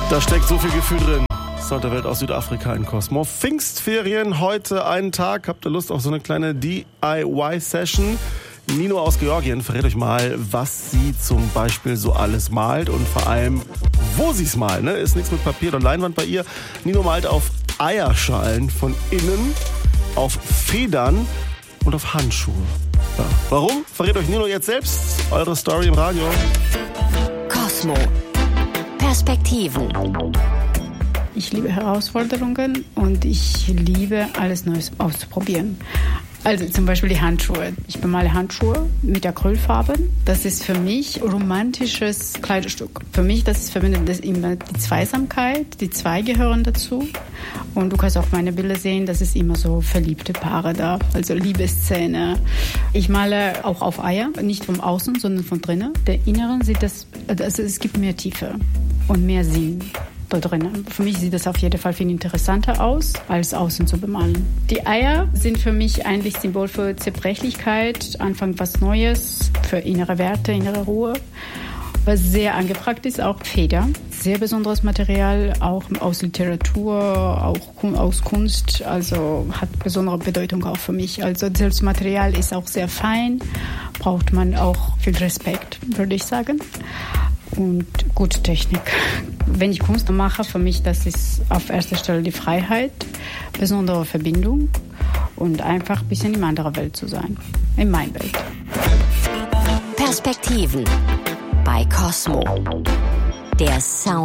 Da steckt so viel Gefühl drin. Sound der Welt aus Südafrika in Cosmo. Pfingstferien, heute einen Tag. Habt ihr Lust auf so eine kleine DIY-Session? Nino aus Georgien verrät euch mal, was sie zum Beispiel so alles malt und vor allem, wo sie es malt. Ne? Ist nichts mit Papier und Leinwand bei ihr. Nino malt auf Eierschalen von innen, auf Federn und auf Handschuhe. Ja. Warum? Verrät euch Nino jetzt selbst. Eure Story im Radio. Cosmo. Perspektiven. Ich liebe Herausforderungen und ich liebe, alles Neues auszuprobieren. Also zum Beispiel die Handschuhe. Ich bemale Handschuhe mit Acrylfarben. Das ist für mich romantisches Kleidungsstück. Für mich, das verbindet das immer die Zweisamkeit. Die zwei gehören dazu. Und du kannst auch meine Bilder sehen, das ist immer so verliebte Paare da. Also Liebesszene. Ich male auch auf Eier, nicht von außen, sondern von drinnen. Der Inneren sieht das, also es gibt mehr Tiefe und mehr Sinn da drinnen. Für mich sieht das auf jeden Fall viel interessanter aus, als außen zu bemalen. Die Eier sind für mich eigentlich Symbol für Zerbrechlichkeit, Anfang was Neues, für innere Werte, innere Ruhe. Was sehr angefragt ist, auch Feder. Sehr besonderes Material, auch aus Literatur, auch aus Kunst, also hat besondere Bedeutung auch für mich. Also das Material ist auch sehr fein, braucht man auch viel Respekt, würde ich sagen. Und gute Technik. Wenn ich Kunst mache, für mich, das ist auf erster Stelle die Freiheit, besondere Verbindung und einfach ein bisschen in einer anderen Welt zu sein, in meiner Welt. Perspektiven bei Cosmo. Der Sound